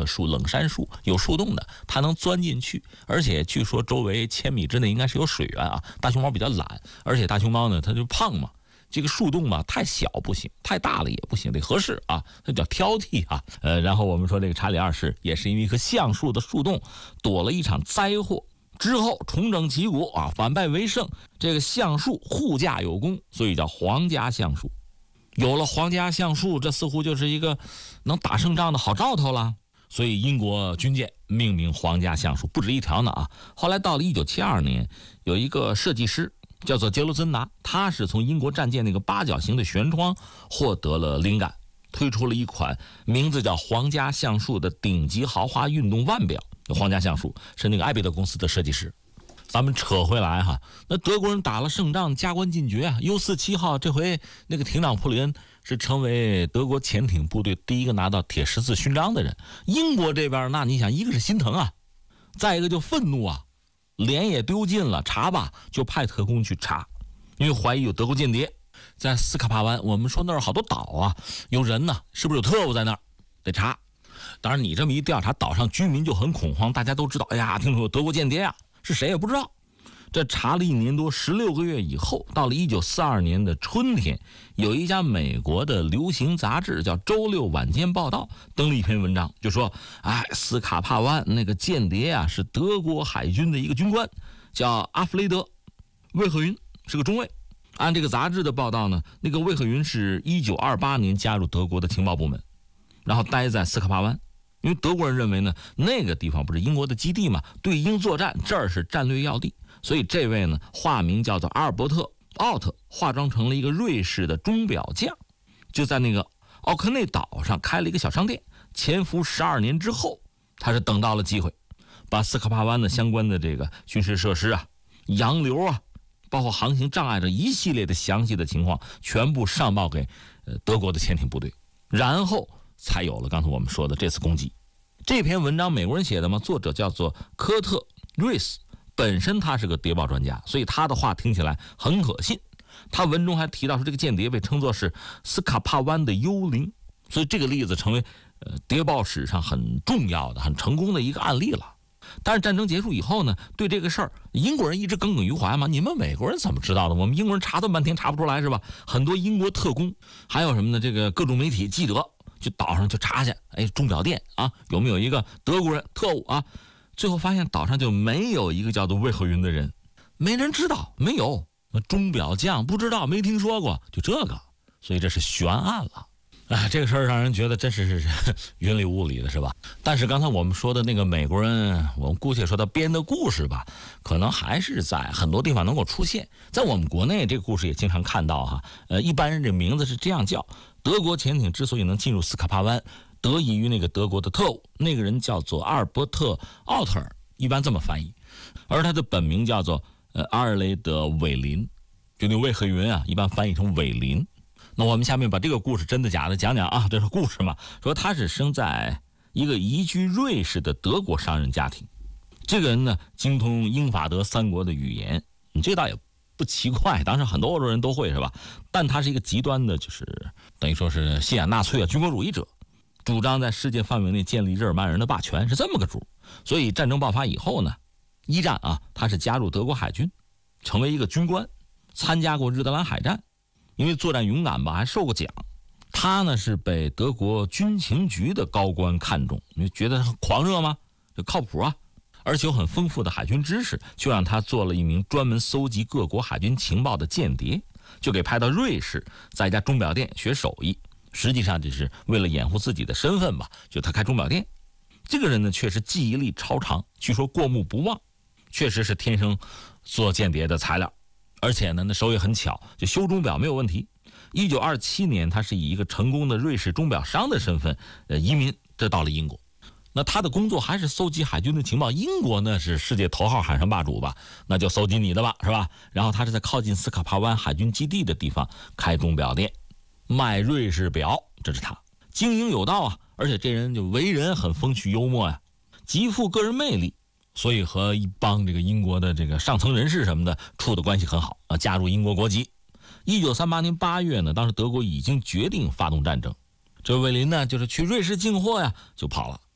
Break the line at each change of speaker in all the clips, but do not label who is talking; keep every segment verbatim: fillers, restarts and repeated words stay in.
树，冷杉树有树洞的，它能钻进去，而且据说周围千米之内应该是有水源啊。大熊猫比较懒，而且大熊猫呢它就胖嘛，这个树洞嘛太小不行，太大了也不行，得合适啊，它叫挑剔啊。呃，然后我们说这个查理二世也是因为一棵橡树的树洞躲了一场灾祸。之后重整旗鼓啊，反败为胜，这个橡树护驾有功，所以叫皇家橡树。有了皇家橡树，这似乎就是一个能打胜仗的好兆头了。所以英国军舰命名皇家橡树不止一条呢啊。后来到了一九七二年，有一个设计师叫做杰罗森达，他是从英国战舰那个八角形的舷窗获得了灵感，推出了一款名字叫皇家橡树的顶级豪华运动腕表。皇家橡树是那个艾贝德公司的设计师。咱们扯回来哈，那德国人打了胜仗，加官进爵啊。U 四七号这回那个艇长普里恩是成为德国潜艇部队第一个拿到铁十字勋章的人。英国这边那你想，一个是心疼啊，再一个就愤怒啊，脸也丢尽了，查吧就派特工去查，因为怀疑有德国间谍在斯卡帕湾。我们说那儿好多岛啊，有人呢，是不是有特务在那儿？得查。当然你这么一调查，岛上居民就很恐慌，大家都知道，哎呀，听说有德国间谍啊，是谁也不知道。这查了一年多，十六个月以后，到了一九四二年的春天，有一家美国的流行杂志叫《周六晚间报道》登了一篇文章，就说，哎，斯卡帕湾那个间谍啊，是德国海军的一个军官，叫阿弗雷德·魏赫云，是个中尉。按这个杂志的报道呢，那个魏赫云是一九二八年加入德国的情报部门，然后待在斯卡帕湾。因为德国人认为呢，那个地方不是英国的基地嘛，对英作战，这儿是战略要地，所以这位呢，化名叫做阿尔伯特·奥特，化妆成了一个瑞士的钟表匠，就在那个奥克内岛上开了一个小商店。潜伏十二年之后，他是等到了机会，把斯卡帕湾的相关的这个军事设施啊、洋流啊，包括航行障碍这一系列的详细的情况，全部上报给呃德国的潜艇部队，然后才有了刚才我们说的这次攻击。这篇文章美国人写的吗？作者叫做科特·瑞斯，本身他是个谍报专家，所以他的话听起来很可信。他文中还提到说，这个间谍被称作是斯卡帕湾的幽灵，所以这个例子成为呃谍报史上很重要的、很成功的一个案例了。但是战争结束以后呢，对这个事儿，英国人一直耿耿于怀嘛。你们美国人怎么知道的？我们英国人查这么半天查不出来是吧？很多英国特工，还有什么呢？这个各种媒体记者去岛上去查去，哎，钟表店啊，有没有一个德国人特务啊？最后发现岛上就没有一个叫做魏赫云的人，没人知道，没有。那钟表匠不知道，没听说过，就这个，所以这是悬案了。哎，这个事儿让人觉得真是是云里雾里的，是吧？但是刚才我们说的那个美国人，我们姑且说他编的故事吧，可能还是在很多地方能够出现。在我们国内，这个故事也经常看到哈。呃，一般人这名字是这样叫：德国潜艇之所以能进入斯卡帕湾，得益于那个德国的特务，那个人叫做阿尔伯特·奥特尔，一般这么翻译。而他的本名叫做呃阿尔雷德·韦林，就那魏赫云啊，一般翻译成韦林。那我们下面把这个故事真的假的讲讲啊，这是故事嘛。说他是生在一个移居瑞士的德国商人家庭，这个人呢精通英法德三国的语言，你这倒也不奇怪，当时很多欧洲人都会是吧？但他是一个极端的，就是等于说是信仰纳粹啊，军国主义者，主张在世界范围内建立日耳曼人的霸权，是这么个主。所以战争爆发以后呢，一战啊，他是加入德国海军，成为一个军官，参加过日德兰海战。因为作战勇敢吧，还受过奖。他呢是被德国军情局的高官看中，你觉得狂热吗？这靠谱啊，而且有很丰富的海军知识，就让他做了一名专门搜集各国海军情报的间谍，就给派到瑞士，在一家钟表店学手艺。实际上就是为了掩护自己的身份吧，就他开钟表店。这个人呢确实记忆力超长，据说过目不忘，确实是天生做间谍的材料。而且呢，那手也很巧，就修钟表没有问题。一九二七年，他是以一个成功的瑞士钟表商的身份，呃，移民这到了英国。那他的工作还是搜集海军的情报。英国呢是世界头号海上霸主吧，那就搜集你的吧，是吧？然后他是在靠近斯卡帕湾海军基地的地方开钟表店，卖瑞士表，这是他经营有道啊。而且这人就为人很风趣幽默呀、啊，极富个人魅力。所以和一帮这个英国的这个上层人士什么的处的关系很好啊，加入英国国籍。一九三八年八月呢，当时德国已经决定发动战争，这魏林呢就是去瑞士进货呀，就跑了，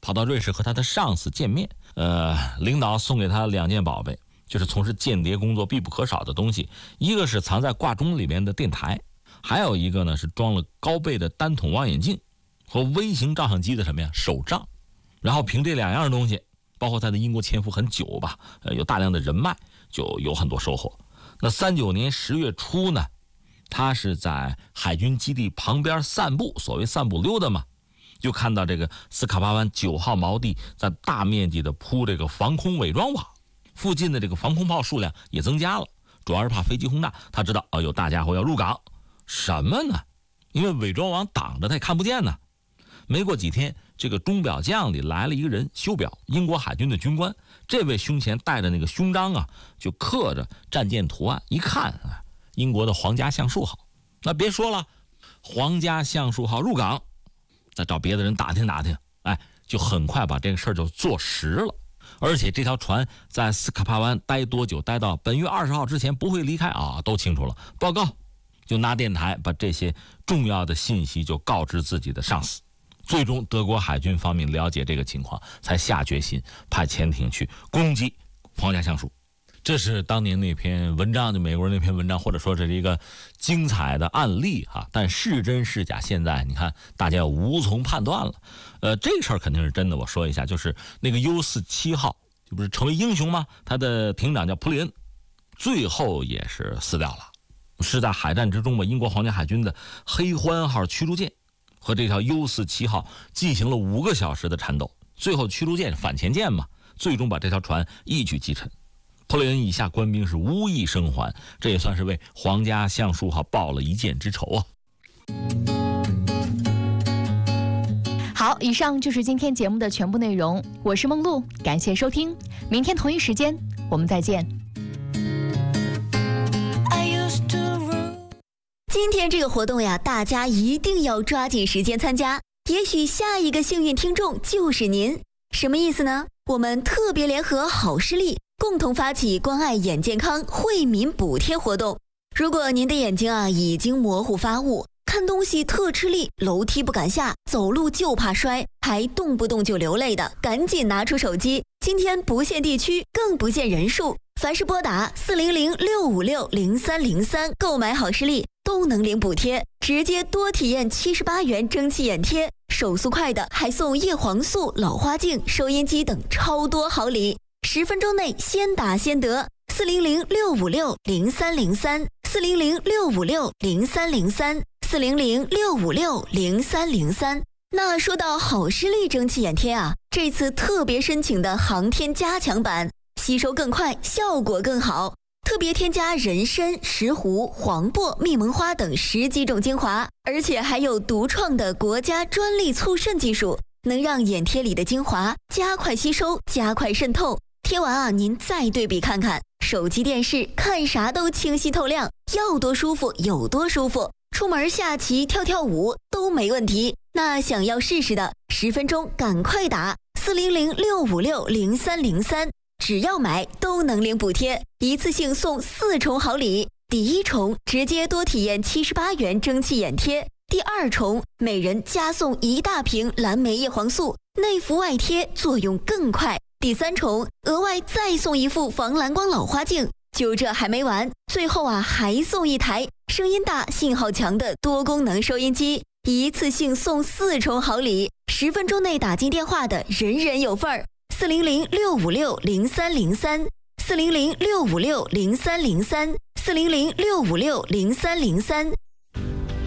跑到瑞士和他的上司见面。呃，领导送给他两件宝贝，就是从事间谍工作必不可少的东西，一个是藏在挂钟里面的电台，还有一个呢是装了高倍的单筒望远镜和微型照相机的什么呀手杖。然后凭这两样东西，包括他的英国潜伏很久吧，呃，有大量的人脉，就有很多收获。那三九年十月初呢，他是在海军基地旁边散步，所谓散步溜达嘛，就看到这个斯卡巴湾九号锚地在大面积的铺这个防空伪装网，附近的这个防空炮数量也增加了，主要是怕飞机轰炸。他知道啊、哦、有大家伙要入港，什么呢？因为伪装网挡着他也看不见呢。没过几天，这个钟表匠里来了一个人修表，英国海军的军官。这位胸前带着那个胸章啊，就刻着战舰图案，一看啊，英国的皇家橡树号。那别说了，皇家橡树号入港，再找别的人打听打听，哎，就很快把这个事儿就做实了。而且这条船在斯卡帕湾待多久，待到本月二十号之前不会离开啊，都清楚了。报告，就拿电台把这些重要的信息就告知自己的上司。最终德国海军方面了解这个情况，才下决心派潜艇去攻击皇家橡树。这是当年那篇文章，就美国人那篇文章，或者说这是一个精彩的案例哈。但是真是假，现在你看大家无从判断了。呃，这事儿肯定是真的。我说一下，就是那个 U 四十七号，这不是成为英雄吗？他的艇长叫普里恩，最后也是死掉了，是在海战之中吧，英国皇家海军的黑欢号驱逐舰和这条 U 四十七号进行了五个小时的缠斗，最后驱逐舰反潜舰嘛，最终把这条船一举击沉。普里恩以下官兵是无一生还，这也算是为皇家橡树号报了一箭之仇啊。
好，以上就是今天节目的全部内容，我是梦露，感谢收听，明天同一时间我们再见。
今天这个活动呀，大家一定要抓紧时间参加，也许下一个幸运听众就是您。什么意思呢？我们特别联合好视力，共同发起关爱眼健康惠民补贴活动。如果您的眼睛啊已经模糊发雾，看东西特吃力，楼梯不敢下，走路就怕摔，还动不动就流泪的，赶紧拿出手机。今天不限地区，更不限人数，凡是拨打四零零六五六零三零三购买好视力，都能领补贴，直接多体验七十八元蒸汽眼贴，手速快的还送叶黄素、老花镜、收音机等超多好礼。十分钟内先打先得，四零零六五六零三零三，四零零六五六零三零三，四零零六五六零三零三。那说到好视力蒸汽眼贴啊，这次特别申请的航天加强版，吸收更快，效果更好。特别添加人参、石斛、黄柏、蜜蒙花等十几种精华，而且还有独创的国家专利促渗技术，能让眼贴里的精华加快吸收、加快渗透。贴完啊，您再对比看看，手机、电视看啥都清晰透亮，要多舒服有多舒服，出门下棋、跳跳舞都没问题。那想要试试的，十分钟赶快打四零零六五六零三零三。只要买都能领补贴，一次性送四重好礼。第一重直接多体验七十八元蒸汽眼贴，第二重每人加送一大瓶蓝莓叶黄素，内服外贴作用更快。第三重额外再送一副防蓝光老花镜。就这还没完，最后啊还送一台声音大、信号强的多功能收音机，一次性送四重好礼。十分钟内打进电话的人人有份儿。四零零六五六零三零三，四零零六五六零三零三，四零零六五六零三零三。